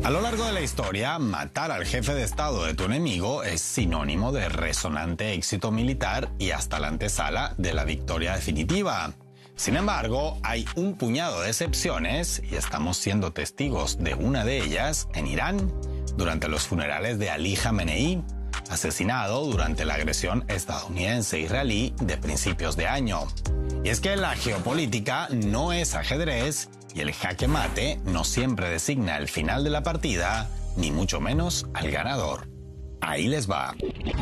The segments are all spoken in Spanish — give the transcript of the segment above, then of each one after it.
A lo largo de la historia, matar al jefe de Estado de tu enemigo es sinónimo de resonante éxito militar y hasta la antesala de la victoria definitiva. Sin embargo, hay un puñado de excepciones y estamos siendo testigos de una de ellas en Irán, durante los funerales de Ali Jamenei, asesinado durante la agresión estadounidense-israelí de principios de año. Y es que la geopolítica no es ajedrez y el jaque mate no siempre designa el final de la partida, ni mucho menos al ganador. Ahí les va.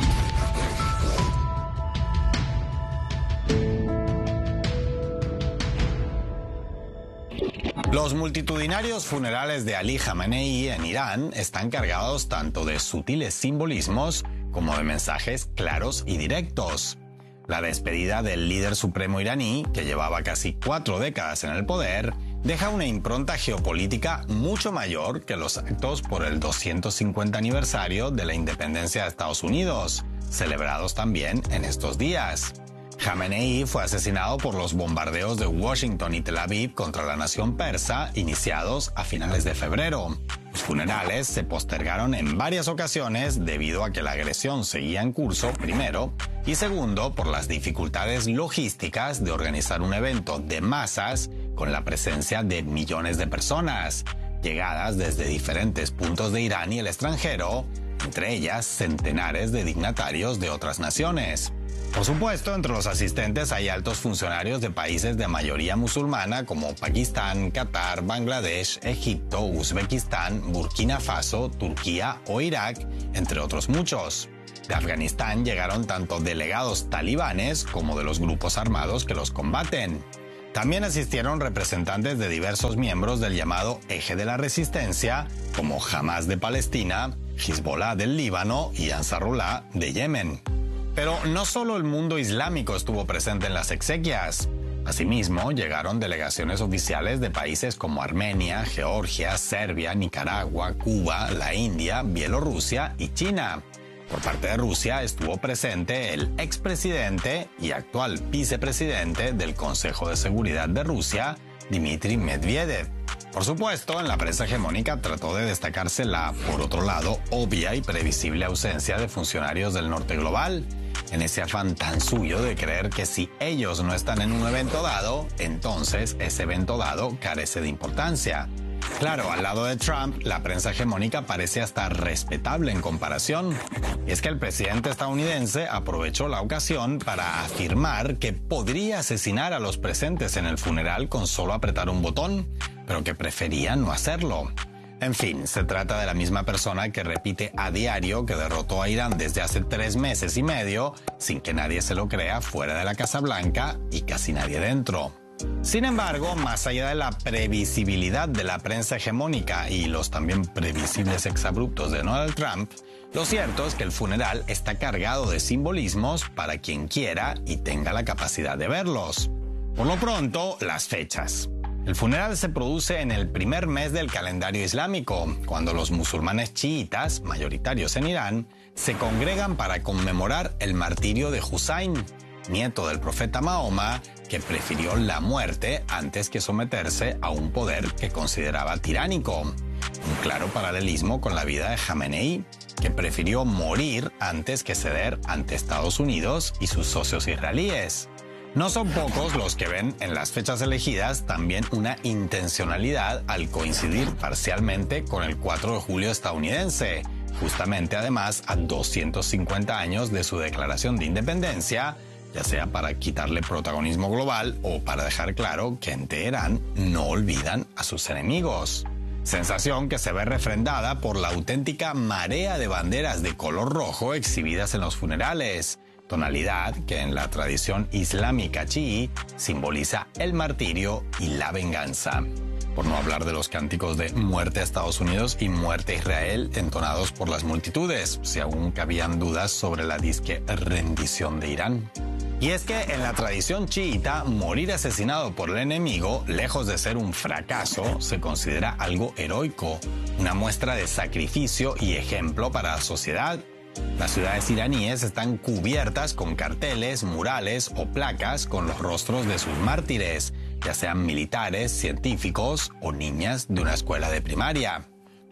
Los multitudinarios funerales de Ali Jamenei en Irán están cargados tanto de sutiles simbolismos como de mensajes claros y directos. La despedida del líder supremo iraní, que llevaba casi 4 décadas en el poder, deja una impronta geopolítica mucho mayor que los actos por el 250 aniversario de la independencia de Estados Unidos, celebrados también en estos días. Jamenei fue asesinado por los bombardeos de Washington y Tel Aviv contra la nación persa, iniciados a finales de febrero. Los funerales se postergaron en varias ocasiones debido a que la agresión seguía en curso, primero, y segundo, por las dificultades logísticas de organizar un evento de masas con la presencia de millones de personas, llegadas desde diferentes puntos de Irán y el extranjero, entre ellas centenares de dignatarios de otras naciones. Por supuesto, entre los asistentes hay altos funcionarios de países de mayoría musulmana como Pakistán, Qatar, Bangladesh, Egipto, Uzbekistán, Burkina Faso, Turquía o Irak, entre otros muchos. De Afganistán llegaron tanto delegados talibanes como de los grupos armados que los combaten. También asistieron representantes de diversos miembros del llamado Eje de la Resistencia, como Hamas de Palestina, Hezbollah del Líbano y Ansarullah de Yemen. Pero no solo el mundo islámico estuvo presente en las exequias. Asimismo, llegaron delegaciones oficiales de países como Armenia, Georgia, Serbia, Nicaragua, Cuba, la India, Bielorrusia y China. Por parte de Rusia estuvo presente el expresidente y actual vicepresidente del Consejo de Seguridad de Rusia, Dmitry Medvedev. Por supuesto, en la prensa hegemónica trató de destacarse la, por otro lado, obvia y previsible ausencia de funcionarios del norte global, en ese afán tan suyo de creer que si ellos no están en un evento dado, entonces ese evento dado carece de importancia. Claro, al lado de Trump, la prensa hegemónica parece hasta respetable en comparación. Y es que el presidente estadounidense aprovechó la ocasión para afirmar que podría asesinar a los presentes en el funeral con solo apretar un botón, pero que prefería no hacerlo. En fin, se trata de la misma persona que repite a diario que derrotó a Irán desde hace 3 meses y medio, sin que nadie se lo crea fuera de la Casa Blanca y casi nadie dentro. Sin embargo, más allá de la previsibilidad de la prensa hegemónica y los también previsibles exabruptos de Donald Trump, lo cierto es que el funeral está cargado de simbolismos para quien quiera y tenga la capacidad de verlos. Por lo pronto, las fechas. El funeral se produce en el primer mes del calendario islámico, cuando los musulmanes chiitas, mayoritarios en Irán, se congregan para conmemorar el martirio de Husayn, nieto del profeta Mahoma, que prefirió la muerte antes que someterse a un poder que consideraba tiránico. Un claro paralelismo con la vida de Jamenei, que prefirió morir antes que ceder ante Estados Unidos y sus socios israelíes. No son pocos los que ven en las fechas elegidas también una intencionalidad al coincidir parcialmente con el 4 de julio estadounidense, justamente además a 250 años de su declaración de independencia, ya sea para quitarle protagonismo global o para dejar claro que en Teherán no olvidan a sus enemigos. Sensación que se ve refrendada por la auténtica marea de banderas de color rojo exhibidas en los funerales, tonalidad que en la tradición islámica chií simboliza el martirio y la venganza. Por no hablar de los cánticos de muerte a Estados Unidos y muerte a Israel entonados por las multitudes, si aún cabían dudas sobre la disque rendición de Irán. Y es que en la tradición chiita, morir asesinado por el enemigo, lejos de ser un fracaso, se considera algo heroico, una muestra de sacrificio y ejemplo para la sociedad. Las ciudades iraníes están cubiertas con carteles, murales o placas con los rostros de sus mártires, ya sean militares, científicos o niñas de una escuela de primaria.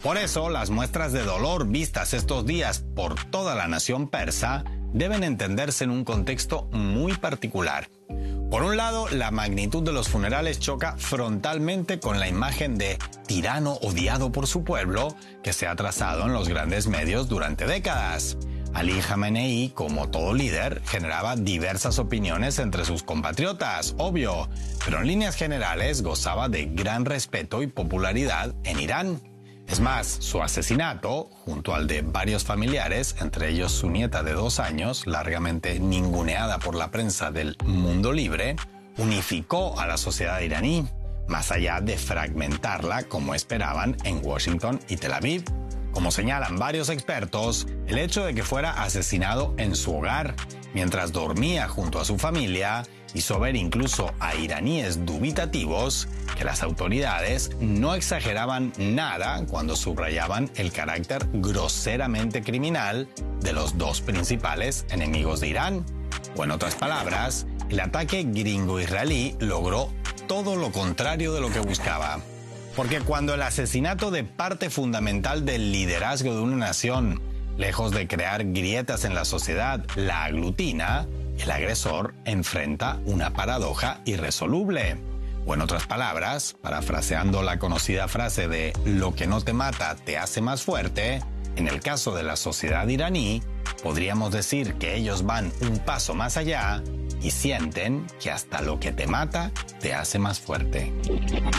Por eso, las muestras de dolor vistas estos días por toda la nación persa deben entenderse en un contexto muy particular. Por un lado, la magnitud de los funerales choca frontalmente con la imagen de tirano odiado por su pueblo que se ha trazado en los grandes medios durante décadas. Ali Jamenei, como todo líder, generaba diversas opiniones entre sus compatriotas, obvio, pero en líneas generales gozaba de gran respeto y popularidad en Irán. Es más, su asesinato, junto al de varios familiares, entre ellos su nieta de 2 años, largamente ninguneada por la prensa del mundo libre, unificó a la sociedad iraní, más allá de fragmentarla como esperaban en Washington y Tel Aviv. Como señalan varios expertos, el hecho de que fuera asesinado en su hogar, mientras dormía junto a su familia, hizo ver incluso a iraníes dubitativos que las autoridades no exageraban nada cuando subrayaban el carácter groseramente criminal de los 2 principales enemigos de Irán. O en otras palabras, el ataque gringo-israelí logró todo lo contrario de lo que buscaba. Porque cuando el asesinato de parte fundamental del liderazgo de una nación, lejos de crear grietas en la sociedad, la aglutina, el agresor enfrenta una paradoja irresoluble. O en otras palabras, parafraseando la conocida frase de «lo que no te mata te hace más fuerte», en el caso de la sociedad iraní, podríamos decir que ellos van un paso más allá y sienten que hasta lo que te mata te hace más fuerte.